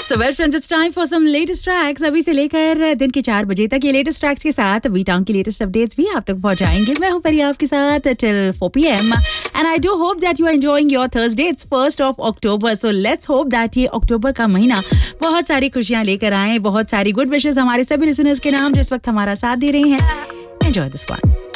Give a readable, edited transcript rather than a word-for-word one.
So well friends, it's time for some latest tracks. अभी से लेकर दिन के 4 बजे तक ये लेटेस्ट ट्रैक्स के साथ वी टाउन की लेटेस्ट अपडेट्स भी आप तक पहुंचाएंगे. मैं हूं परी आपके साथ till 4 PM and I do hope that you are enjoying your Thursday. It's 1st of October. So let's hope that ये अक्टूबर का महीना बहुत सारी खुशियां लेकर आए, बहुत सारी गुड विशेस हमारे सभी लिसनर्स के नाम जो इस वक्त हमारा साथ दे रहे हैं. Enjoy this one.